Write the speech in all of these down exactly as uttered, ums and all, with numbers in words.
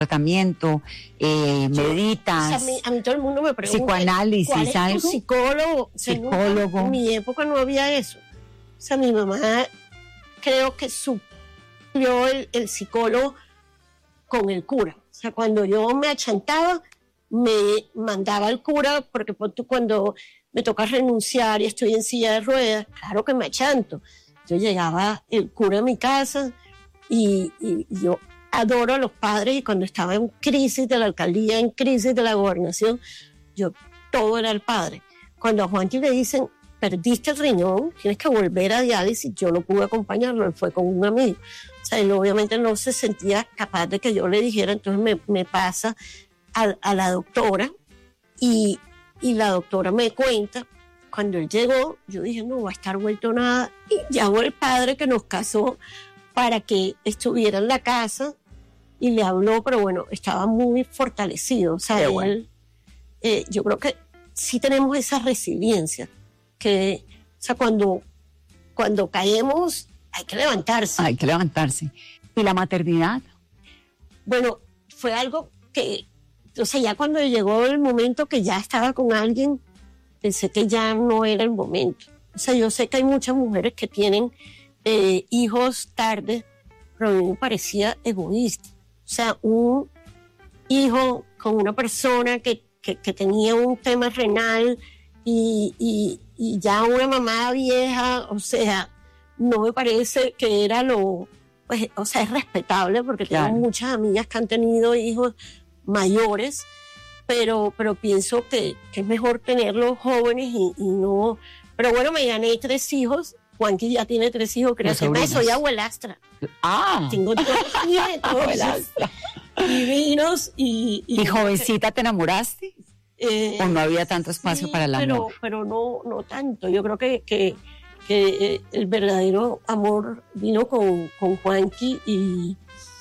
tratamiento, eh, meditas, O sea, a, mí, a mí todo el mundo me pregunta, psicoanálisis, ¿cuál es tu algo? psicólogo? O sea, Psicólogo. nunca, en mi época no había eso. O sea, mi mamá creo que suplió el, el psicólogo con el cura. O sea, cuando yo me achantaba, me mandaba el cura, porque cuando me toca renunciar y estoy en silla de ruedas, claro que me achanto. Yo llegaba el cura a mi casa y, y yo adoro a los padres, y cuando estaba en crisis de la alcaldía, en crisis de la gobernación, yo todo era el padre. Cuando a Juanqui le dicen, perdiste el riñón, tienes que volver a diálisis, yo no pude acompañarlo, él fue con un amigo. O sea, él obviamente no se sentía capaz de que yo le dijera, entonces me, me pasa a, a la doctora, y, y la doctora me cuenta, cuando él llegó, yo dije, no va a estar vuelto nada, y llamó el padre que nos casó para que estuviera en la casa, y le habló, pero bueno, estaba muy fortalecido. O sea, Qué él, bueno. eh, yo creo que sí tenemos esa resiliencia, que, o sea, cuando, cuando caemos hay que levantarse. Hay que levantarse. ¿Y la maternidad? Bueno, fue algo que, o sea, ya cuando llegó el momento que ya estaba con alguien, pensé que ya no era el momento. O sea, yo sé que hay muchas mujeres que tienen eh, hijos tarde, pero a mí me parecía egoísta. O sea, un hijo con una persona que, que, que tenía un tema renal y, y, y ya una mamá vieja, o sea, no me parece que era lo... Pues, o sea, es respetable porque Claro. tengo muchas amigas que han tenido hijos mayores, pero, pero pienso que, que es mejor tenerlos jóvenes y, y no... Pero bueno, me gané tres hijos. Juanqui ya tiene tres hijos, creo que me soy abuelastra. Ah, Tengo dos nietos abuelastra. divinos y... ¿Y jovencita te enamoraste? eh, ¿O no había tanto espacio sí, para el pero, amor? pero no, no tanto. Yo creo que, que, que eh, el verdadero amor vino con, con Juanqui, y,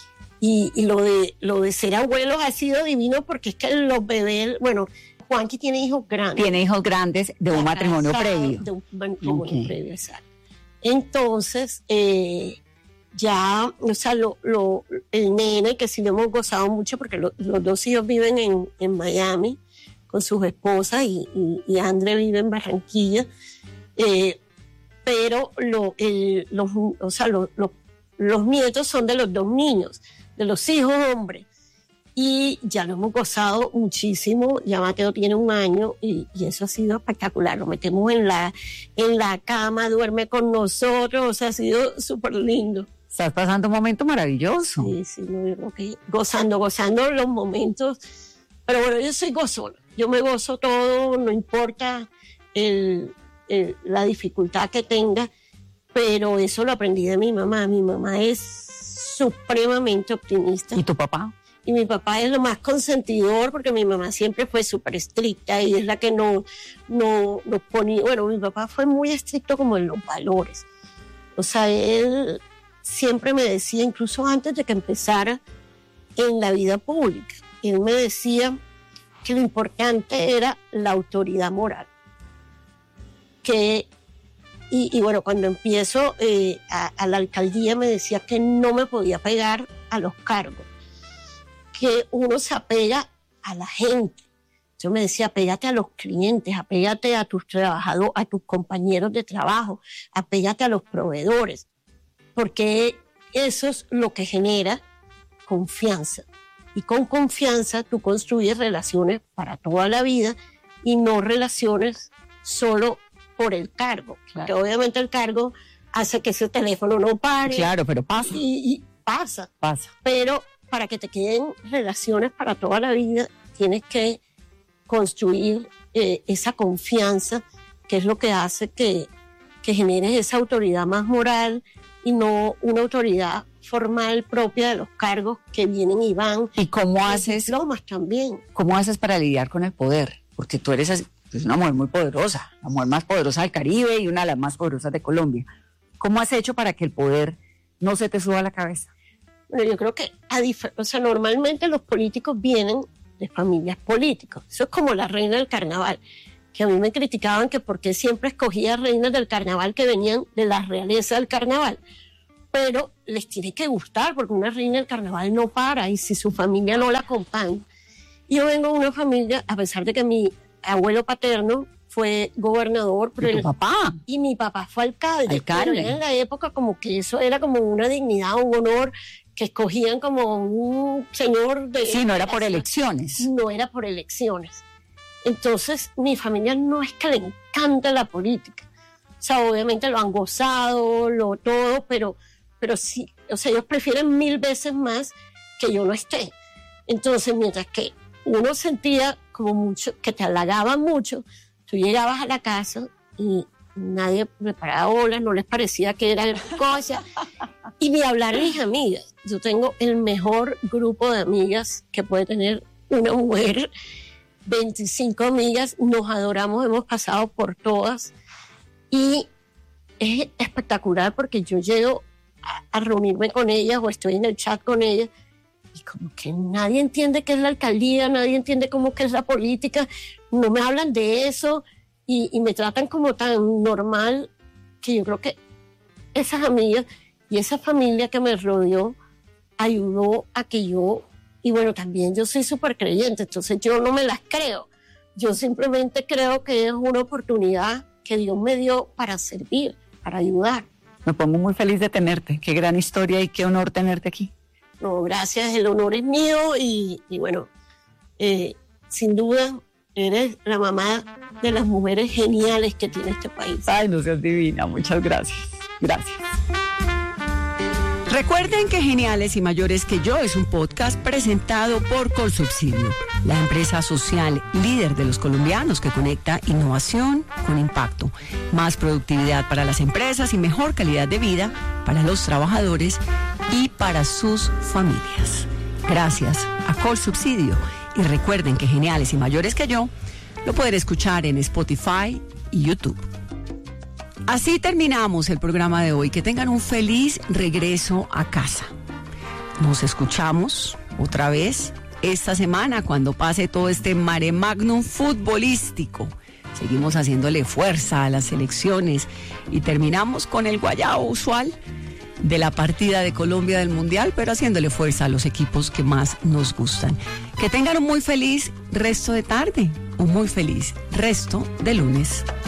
y, y lo, de, lo de ser abuelos ha sido divino, porque es que los bebés, bueno, Juanqui tiene hijos grandes. Tiene hijos grandes de un matrimonio Casado, previo. De un matrimonio Okay. previo, exacto. Entonces, eh, ya, o sea, lo, lo, el nene, que sí lo hemos gozado mucho, porque lo, los dos hijos viven en, en Miami con sus esposas, y, y, y André vive en Barranquilla, eh, pero lo, el, los, o sea, lo, lo, los nietos son de los dos niños, de los hijos hombres, y ya lo hemos gozado muchísimo. Ya Mateo tiene un año y, y eso ha sido espectacular. Lo metemos en la, en la cama, duerme con nosotros, o sea, ha sido súper lindo. Estás pasando un momento maravilloso. Sí, sí, no, yo creo que gozando, gozando los momentos. Pero bueno, yo soy gozona, yo me gozo todo, no importa el, el, la dificultad que tenga, pero eso lo aprendí de mi mamá. Mi mamá es supremamente optimista. ¿Y tu papá? Y mi papá es lo más consentidor, porque mi mamá siempre fue súper estricta y es la que no, no, nos ponía... Bueno, mi papá fue muy estricto como en los valores. O sea, él siempre me decía, incluso antes de que empezara en la vida pública, él me decía que lo importante era la autoridad moral. Que, y, y bueno, cuando empiezo eh, a, a la alcaldía me decía que no me podía pegar a los cargos, que uno se apega a la gente. Yo me decía, apégate a los clientes, apégate a tus trabajadores, a tus compañeros de trabajo, apégate a los proveedores, porque eso es lo que genera confianza. Y con confianza tú construyes relaciones para toda la vida, y no relaciones solo por el cargo. Claro. Que obviamente el cargo hace que ese teléfono no pare. Claro, pero pasa. Y, y pasa. Pasa. Pero para que te queden relaciones para toda la vida, tienes que construir eh, esa confianza, que es lo que hace que, que generes esa autoridad más moral y no una autoridad formal propia de los cargos que vienen y van. ¿Y cómo Los haces, diplomas también. cómo haces para lidiar con el poder? Porque tú eres así, pues una mujer muy poderosa, la mujer más poderosa del Caribe y una de las más poderosas de Colombia. ¿Cómo has hecho para que el poder no se te suba a la cabeza? Bueno, yo creo que a dif- o sea, normalmente los políticos vienen de familias políticas. Eso es como la reina del carnaval, que a mí me criticaban que por qué siempre escogía reinas del carnaval que venían de la realeza del carnaval. pero les tiene que gustar, porque una reina del carnaval no para, y si su familia no la acompaña. Yo vengo de una familia, a pesar de que mi abuelo paterno fue gobernador, pero ¿Y tu el, papá? y mi papá fue alcalde. Alcalde. Pero en la época como que eso era como una dignidad, un honor, que escogían como un señor de... Sí, no era por elecciones. No era por elecciones. Entonces, mi familia no es que le encanta la política. O sea, obviamente lo han gozado, lo todo, pero, pero sí, o sea, ellos prefieren mil veces más que yo no esté. Entonces, mientras que uno sentía como mucho, que te halagaban mucho, tú llegabas a la casa y nadie me paraba bolas, no les parecía que era cosa. Y ni hablar de mis amigas. Yo tengo el mejor grupo de amigas que puede tener una mujer, veinticinco amigas, nos adoramos, hemos pasado por todas. Y es espectacular porque yo llego a, a reunirme con ellas o estoy en el chat con ellas y como que nadie entiende qué es la alcaldía, nadie entiende cómo que es la política, no me hablan de eso y, y me tratan como tan normal que yo creo que esas amigas y esa familia que me rodeó ayudó a que yo, y bueno, también yo soy súper creyente, entonces yo no me las creo, yo simplemente creo que es una oportunidad que Dios me dio para servir, para ayudar. Me pongo muy feliz de tenerte, qué gran historia y qué honor tenerte aquí. No, gracias, el honor es mío y, y bueno, eh, sin duda eres la mamá de las mujeres geniales que tiene este país. Ay, no seas divina, muchas gracias. Gracias. Recuerden que Geniales y Mayores que Yo es un podcast presentado por Colsubsidio, la empresa social líder de los colombianos que conecta innovación con impacto, más productividad para las empresas y mejor calidad de vida para los trabajadores y para sus familias. Gracias a Colsubsidio y recuerden que Geniales y Mayores que Yo lo pueden escuchar en Spotify y YouTube. Así terminamos el programa de hoy. Que tengan un feliz regreso a casa. Nos escuchamos otra vez esta semana cuando pase todo este mare magnum futbolístico. Seguimos haciéndole fuerza a las elecciones y terminamos con el guayao usual de la partida de Colombia del Mundial, pero haciéndole fuerza a los equipos que más nos gustan. Que tengan un muy feliz resto de tarde, un muy feliz resto de lunes.